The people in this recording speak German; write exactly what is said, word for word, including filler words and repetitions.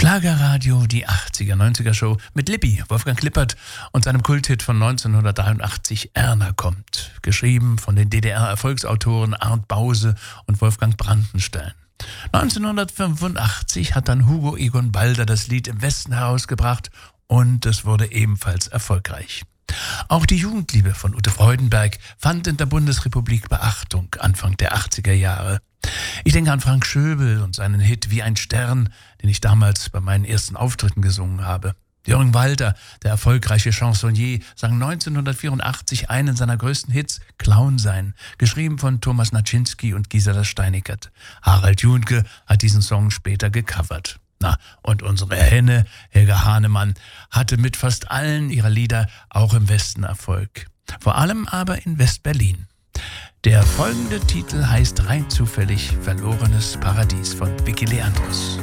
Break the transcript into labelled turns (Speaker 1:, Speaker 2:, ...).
Speaker 1: Schlagerradio, die achtziger-neunziger-Show mit Lippi, Wolfgang Klippert und seinem Kulthit von neunzehnhundertdreiundachtzig, Erna kommt. Geschrieben von den D D R-Erfolgsautoren Arndt Bause und Wolfgang Brandenstein. neunzehnhundertfünfundachtzig hat dann Hugo Egon Balder das Lied Im Westen herausgebracht und es wurde ebenfalls erfolgreich. Auch die Jugendliebe von Ute Freudenberg fand in der Bundesrepublik Beachtung Anfang der achtziger Jahre. Ich denke an Frank Schöbel und seinen Hit Wie ein Stern, den ich damals bei meinen ersten Auftritten gesungen habe. Jürgen Walter, der erfolgreiche Chansonnier, sang neunzehnhundertvierundachtzig einen seiner größten Hits, Clown sein, geschrieben von Thomas Naczynski und Gisela Steinekert. Harald Junke hat diesen Song später gecovert. Na, und unsere Henne, Helga Hahnemann, hatte mit fast allen ihrer Lieder auch im Westen Erfolg. Vor allem aber in West-Berlin. Der folgende Titel heißt rein zufällig Verlorenes Paradies von Vicky Leandros.